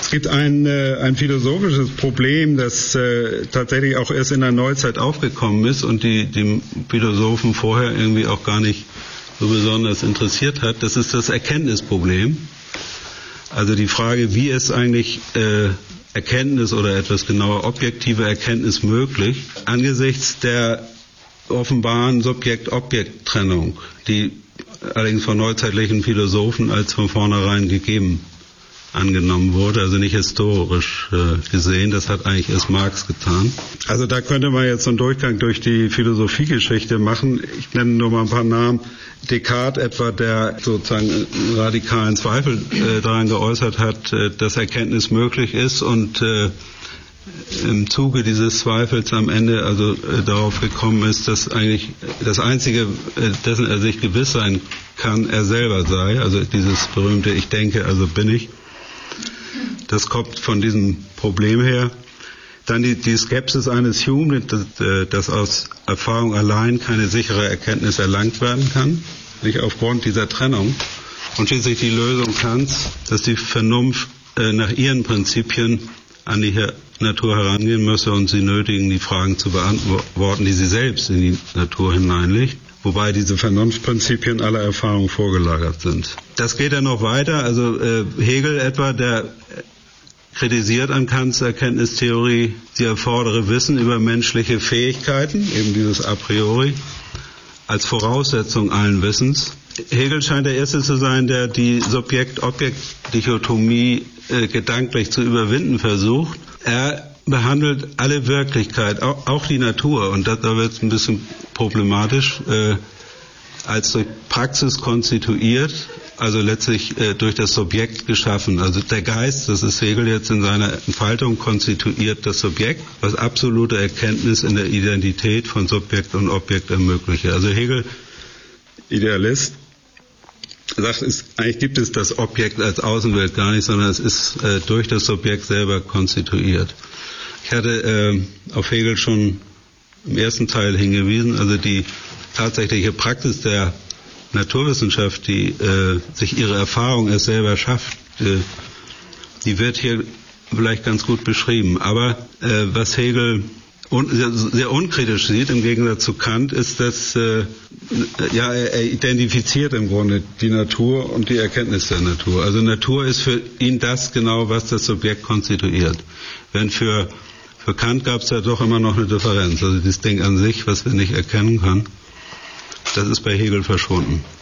Es gibt ein philosophisches Problem, das tatsächlich auch erst in der Neuzeit aufgekommen ist und die Philosophen vorher irgendwie auch gar nicht so besonders interessiert hat. Das ist das Erkenntnisproblem. Also die Frage, wie ist eigentlich Erkenntnis oder etwas genauer objektive Erkenntnis möglich angesichts der offenbaren Subjekt-Objekt-Trennung, die allerdings von neuzeitlichen Philosophen als von vornherein gegeben angenommen wurde, also nicht historisch gesehen. Das hat eigentlich erst Marx getan. Also da könnte man jetzt so einen Durchgang durch die Philosophiegeschichte machen. Ich nenne nur mal ein paar Namen. Descartes etwa, der sozusagen radikalen Zweifel daran geäußert hat, dass Erkenntnis möglich ist und im Zuge dieses Zweifels am Ende also darauf gekommen ist, dass eigentlich das Einzige, dessen er sich gewiss sein kann, er selber sei. Also dieses berühmte Ich denke, also bin ich. Das kommt von diesem Problem her. Dann die Skepsis eines Hume, dass aus Erfahrung allein keine sichere Erkenntnis erlangt werden kann, nicht aufgrund dieser Trennung. Und schließlich die Lösung Kants, dass die Vernunft nach ihren Prinzipien an die Natur herangehen müsse und sie nötigen, die Fragen zu beantworten, die sie selbst in die Natur hineinlegt. Wobei diese Vernunftprinzipien aller Erfahrung vorgelagert sind. Das geht ja noch weiter. Also Hegel etwa, der kritisiert an Kants Erkenntnistheorie, sie erfordere Wissen über menschliche Fähigkeiten, eben dieses a priori, als Voraussetzung allen Wissens. Hegel scheint der Erste zu sein, der die Subjekt-Objekt-Dichotomie gedanklich zu überwinden versucht. Er behandelt alle Wirklichkeit, auch die Natur, und da wird es ein bisschen problematisch, als durch Praxis konstituiert, also letztlich durch das Subjekt geschaffen. Also der Geist, das ist Hegel jetzt in seiner Entfaltung, konstituiert das Subjekt, was absolute Erkenntnis in der Identität von Subjekt und Objekt ermögliche. Also Hegel, Idealist, sagt, eigentlich gibt es das Objekt als Außenwelt gar nicht, sondern es ist durch das Subjekt selber konstituiert. Ich hatte auf Hegel schon im ersten Teil hingewiesen, also die tatsächliche Praxis der Naturwissenschaft, die sich ihre Erfahrung erst selber schafft, die wird hier vielleicht ganz gut beschrieben. Aber was Hegel sehr unkritisch sieht, im Gegensatz zu Kant, ist, dass er identifiziert im Grunde die Natur und die Erkenntnis der Natur. Also Natur ist für ihn das genau, was das Subjekt konstituiert. Wenn für Kant gab es ja doch immer noch eine Differenz. Also das Ding an sich, was wir nicht erkennen können, das ist bei Hegel verschwunden.